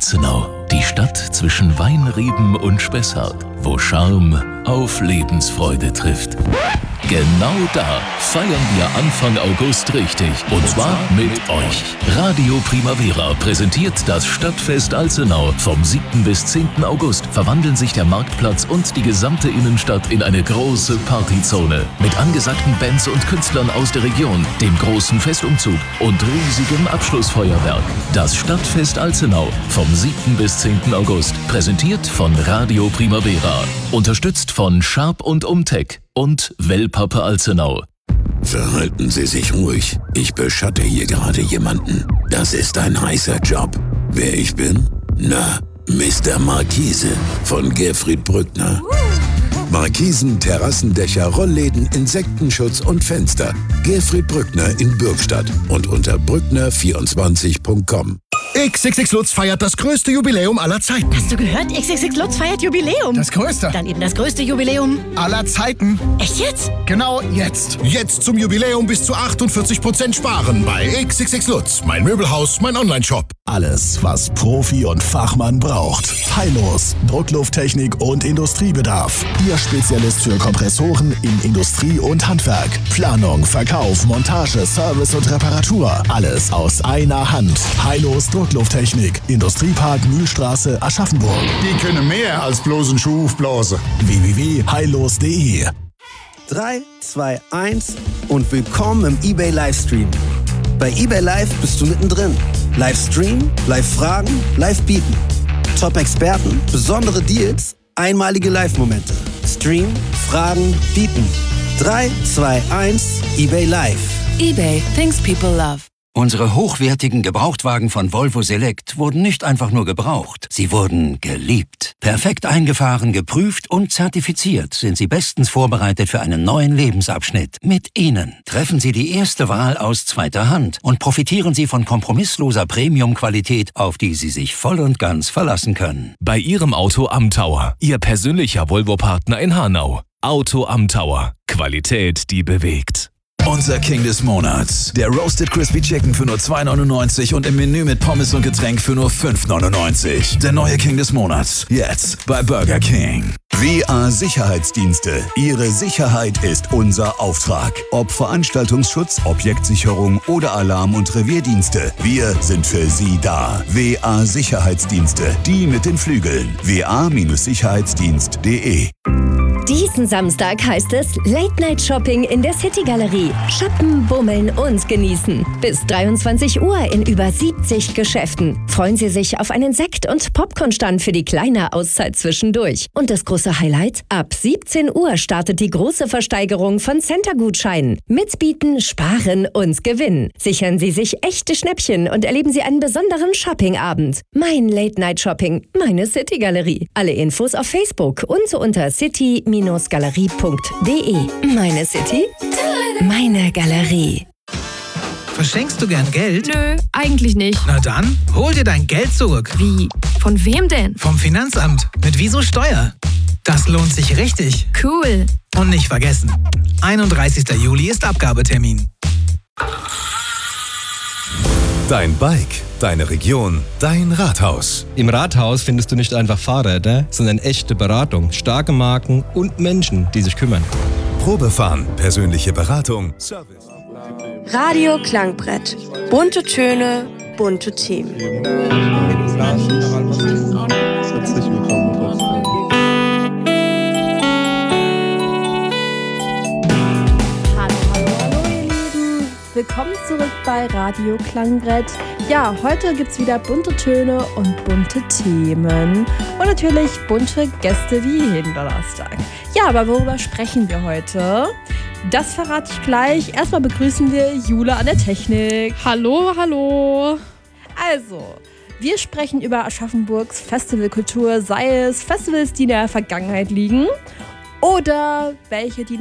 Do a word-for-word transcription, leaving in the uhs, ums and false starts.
Alzenau, die Stadt zwischen Weinreben und Spessart, wo Charme auf Lebensfreude trifft. Genau da feiern wir Anfang August richtig. Und zwar mit euch. Radio Primavera präsentiert das Stadtfest Alzenau. Vom siebten bis zehnten August verwandeln sich der Marktplatz und die gesamte Innenstadt in eine große Partyzone. Mit angesagten Bands und Künstlern aus der Region, dem großen Festumzug und riesigem Abschlussfeuerwerk. Das Stadtfest Alzenau vom siebten bis zehnten August. Präsentiert von Radio Primavera. Unterstützt von Sharp und Umtech und Wellpappe Alzenau. Verhalten Sie sich ruhig. Ich beschatte hier gerade jemanden. Das ist ein heißer Job. Wer ich bin? Na, Mister Markise von Gerfried Brückner. Markisen, Terrassendächer, Rollläden, Insektenschutz und Fenster. Gerfried Brückner in Bürgstadt und unter brückner vierundzwanzig punkt com. X X X Lutz feiert das größte Jubiläum aller Zeiten. Hast du gehört? X X X Lutz feiert Jubiläum. Das größte. Dann eben das größte Jubiläum aller Zeiten. Echt jetzt? Genau jetzt. Jetzt zum Jubiläum bis zu achtundvierzig Prozent sparen bei X X X Lutz. Mein Möbelhaus, mein Onlineshop. Alles, was Profi und Fachmann braucht. Heillos, Drucklufttechnik und Industriebedarf. Ihr Spezialist für Kompressoren in Industrie und Handwerk. Planung, Verkauf, Montage, Service und Reparatur. Alles aus einer Hand. Heillos Drucklufttechnik. Industriepark Mühlstraße, Aschaffenburg. Die können mehr als bloßen Schuh aufblasen. w w w punkt heillos punkt de. drei, zwei, eins und willkommen im eBay Livestream. Bei eBay Live bist du mittendrin. Livestream, Live-Fragen, Live-Bieten. Top-Experten, besondere Deals, einmalige Live-Momente. Stream, Fragen, Bieten. drei, zwei, eins, eBay Live. eBay, things people love. Unsere hochwertigen Gebrauchtwagen von Volvo Select wurden nicht einfach nur gebraucht, sie wurden geliebt. Perfekt eingefahren, geprüft und zertifiziert sind sie bestens vorbereitet für einen neuen Lebensabschnitt. Mit ihnen treffen Sie die erste Wahl aus zweiter Hand und profitieren Sie von kompromissloser Premium-Qualität, auf die Sie sich voll und ganz verlassen können. Bei Ihrem Auto am Tower, Ihr persönlicher Volvo-Partner in Hanau. Auto am Tower. Qualität, die bewegt. Unser King des Monats. Der Roasted Crispy Chicken für nur zwei neunundneunzig und im Menü mit Pommes und Getränk für nur fünf neunundneunzig. Der neue King des Monats. Jetzt bei Burger King. W A Sicherheitsdienste. Ihre Sicherheit ist unser Auftrag. Ob Veranstaltungsschutz, Objektsicherung oder Alarm- und Revierdienste. Wir sind für Sie da. W A Sicherheitsdienste. Die mit den Flügeln. w a Sicherheitsdienst punkt de. Diesen Samstag heißt es Late-Night-Shopping in der City-Galerie. Shoppen, bummeln und genießen. Bis dreiundzwanzig Uhr in über siebzig Geschäften. Freuen Sie sich auf einen Sekt- und Popcornstand für die kleine Auszeit zwischendurch. Und das große Highlight? Ab siebzehn Uhr startet die große Versteigerung von Center-Gutscheinen. Mitbieten, sparen und gewinnen. Sichern Sie sich echte Schnäppchen und erleben Sie einen besonderen Shopping-Abend. Mein Late-Night-Shopping, meine City-Galerie. Alle Infos auf Facebook und unter city galerie punkt de. Meine City, meine Galerie. Verschenkst du gern Geld? Nö, eigentlich nicht. Na dann, hol dir dein Geld zurück. Wie? Von wem denn? Vom Finanzamt. Mit Wieso Steuer. Das lohnt sich richtig. Cool. Und nicht vergessen, einunddreißigster Juli ist Abgabetermin. Dein Bike, deine Region, dein Rathaus. Im Rathaus findest du nicht einfach Fahrräder, sondern echte Beratung, starke Marken und Menschen, die sich kümmern. Probefahren, persönliche Beratung, Service. Radio Klangbrett. Bunte Töne, bunte Themen. Herzlich willkommen. Willkommen zurück bei Radio Klangbrett. Ja, heute gibt's wieder bunte Töne und bunte Themen. Und natürlich bunte Gäste wie jeden Donnerstag. Ja, aber worüber sprechen wir heute? Das verrate ich gleich. Erstmal begrüßen wir Jule an der Technik. Hallo, hallo. Also, wir sprechen über Aschaffenburgs Festivalkultur, sei es Festivals, die in der Vergangenheit liegen oder welche, die